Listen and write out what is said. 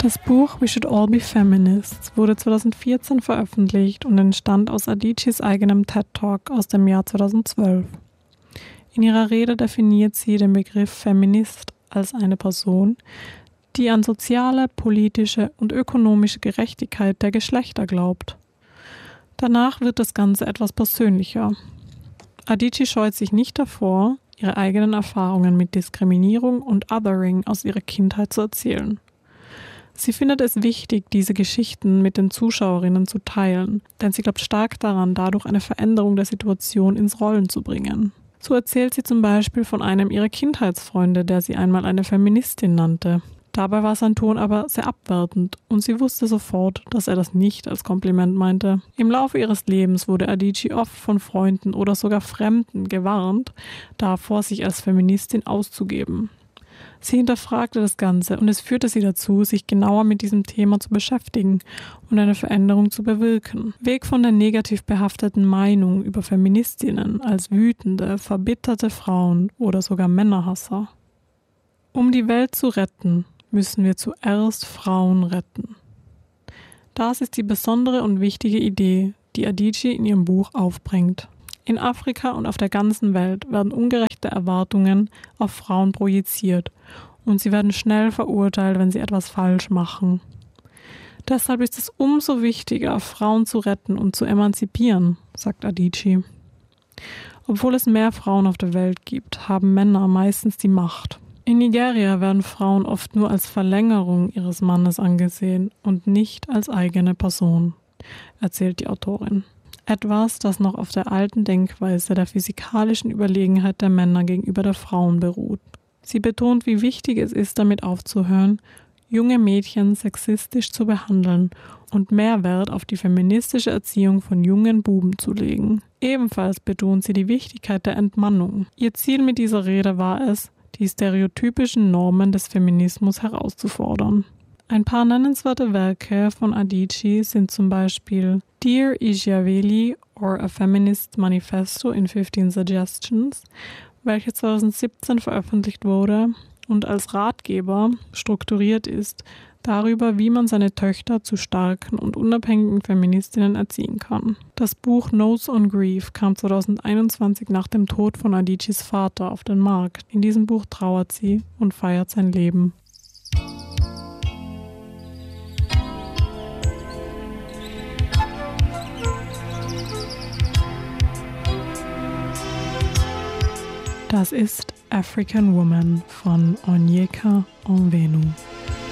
Das Buch We Should All Be Feminists wurde 2014 veröffentlicht und entstand aus Adichie's eigenem TED-Talk aus dem Jahr 2012. In ihrer Rede definiert sie den Begriff Feminist als eine Person, die an soziale, politische und ökonomische Gerechtigkeit der Geschlechter glaubt. Danach wird das Ganze etwas persönlicher. Adichie scheut sich nicht davor, ihre eigenen Erfahrungen mit Diskriminierung und Othering aus ihrer Kindheit zu erzählen. Sie findet es wichtig, diese Geschichten mit den Zuschauerinnen zu teilen, denn sie glaubt stark daran, dadurch eine Veränderung der Situation ins Rollen zu bringen. So erzählt sie zum Beispiel von einem ihrer Kindheitsfreunde, der sie einmal eine Feministin nannte. Dabei war sein Ton aber sehr abwertend und sie wusste sofort, dass er das nicht als Kompliment meinte. Im Laufe ihres Lebens wurde Adichie oft von Freunden oder sogar Fremden gewarnt, davor, sich als Feministin auszugeben. Sie hinterfragte das Ganze und es führte sie dazu, sich genauer mit diesem Thema zu beschäftigen und eine Veränderung zu bewirken. Weg von der negativ behafteten Meinung über Feministinnen als wütende, verbitterte Frauen oder sogar Männerhasser. Um die Welt zu retten, müssen wir zuerst Frauen retten. Das ist die besondere und wichtige Idee, die Adichie in ihrem Buch aufbringt. In Afrika und auf der ganzen Welt werden ungerechte Erwartungen auf Frauen projiziert und sie werden schnell verurteilt, wenn sie etwas falsch machen. Deshalb ist es umso wichtiger, Frauen zu retten und zu emanzipieren, sagt Adichie. Obwohl es mehr Frauen auf der Welt gibt, haben Männer meistens die Macht. In Nigeria werden Frauen oft nur als Verlängerung ihres Mannes angesehen und nicht als eigene Person, erzählt die Autorin. Etwas, das noch auf der alten Denkweise der physikalischen Überlegenheit der Männer gegenüber der Frauen beruht. Sie betont, wie wichtig es ist, damit aufzuhören, junge Mädchen sexistisch zu behandeln und mehr Wert auf die feministische Erziehung von jungen Buben zu legen. Ebenfalls betont sie die Wichtigkeit der Entmannung. Ihr Ziel mit dieser Rede war es, die stereotypischen Normen des Feminismus herauszufordern. Ein paar nennenswerte Werke von Adichie sind zum Beispiel Dear Ijaveli or a Feminist Manifesto in 15 Suggestions, welche 2017 veröffentlicht wurde und als Ratgeber strukturiert ist darüber, wie man seine Töchter zu starken und unabhängigen Feministinnen erziehen kann. Das Buch Notes on Grief kam 2021 nach dem Tod von Adichies Vater auf den Markt. In diesem Buch trauert sie und feiert sein Leben. Das ist African Woman von Onyeka Onwenu.